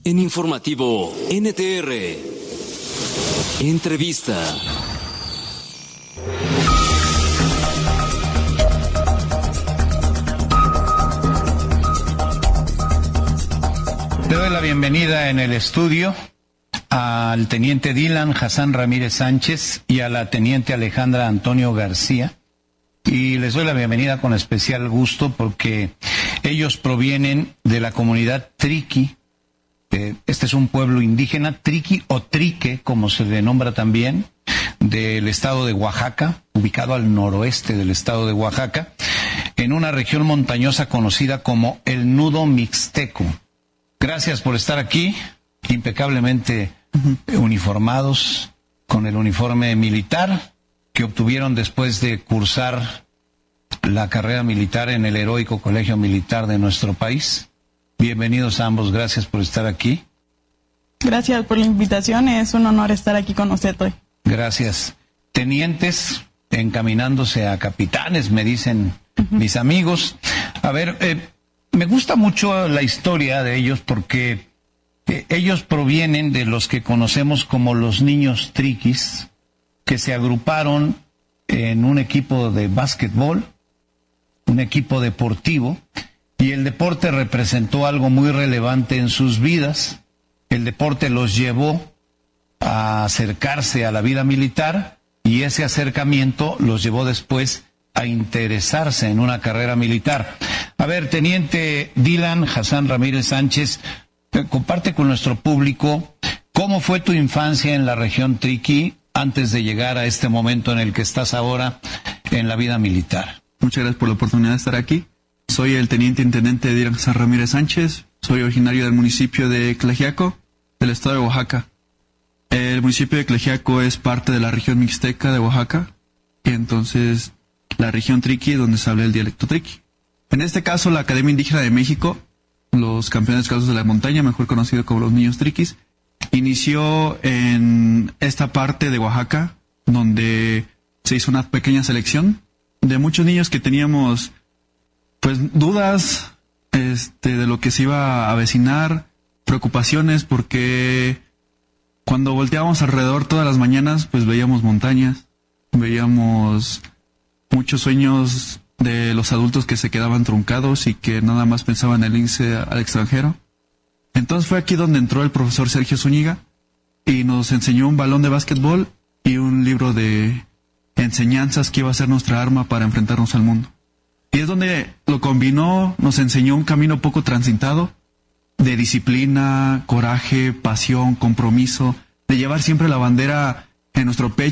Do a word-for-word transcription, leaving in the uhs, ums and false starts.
En Informativo N T R. Entrevista. Le doy la bienvenida en el estudio al teniente Dylan Hassan Ramírez Sánchez y a la teniente Alejandra Antonio García. Y les doy la bienvenida con especial gusto porque ellos provienen de la comunidad Triqui. Este es un pueblo indígena, Triqui o Trique, como se le nombra también, del estado de Oaxaca, ubicado al noroeste del estado de Oaxaca, en una región montañosa conocida como el Nudo Mixteco. Gracias por estar aquí, impecablemente uh-huh. uniformados, con el uniforme militar que obtuvieron después de cursar la carrera militar en el heroico Colegio Militar de nuestro país. Bienvenidos a ambos, gracias por estar aquí. Gracias por la invitación, es un honor estar aquí con usted hoy. Gracias. Tenientes encaminándose a capitanes, me dicen uh-huh. mis amigos. A ver, eh, me gusta mucho la historia de ellos porque eh, ellos provienen de los que conocemos como los niños triquis, que se agruparon en un equipo de básquetbol, un equipo deportivo, y el deporte representó algo muy relevante en sus vidas. El deporte los llevó a acercarse a la vida militar y ese acercamiento los llevó después a interesarse en una carrera militar. A ver, teniente Dylan Hassan Ramírez Sánchez, comparte con nuestro público cómo fue tu infancia en la región Triqui antes de llegar a este momento en el que estás ahora en la vida militar. Muchas gracias por la oportunidad de estar aquí. Soy el teniente intendente Dylan Hassan Ramírez Sánchez, soy originario del municipio de Tlaxiaco, del estado de Oaxaca. El municipio de Tlaxiaco es parte de la región mixteca de Oaxaca, y entonces la región Triqui es donde se habla el dialecto Triqui. En este caso, la Academia Indígena de México, los campeones descalzos de la montaña, mejor conocido como los niños triquis, inició en esta parte de Oaxaca, donde se hizo una pequeña selección de muchos niños que teníamos pues dudas este, de lo que se iba a avecinar, preocupaciones, porque cuando volteábamos alrededor todas las mañanas, pues veíamos montañas, veíamos muchos sueños de los adultos que se quedaban truncados y que nada más pensaban en irse al extranjero. Entonces fue aquí donde entró el profesor Sergio Zúñiga y nos enseñó un balón de básquetbol y un libro de enseñanzas que iba a ser nuestra arma para enfrentarnos al mundo. Y es donde lo combinó, nos enseñó un camino poco transitado de disciplina, coraje, pasión, compromiso, de llevar siempre la bandera en nuestro pecho